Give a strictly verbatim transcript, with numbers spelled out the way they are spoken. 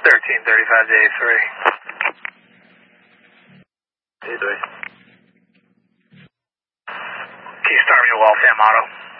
thirteen thirty-five to A three. A three. Keystart me, Waltham Auto.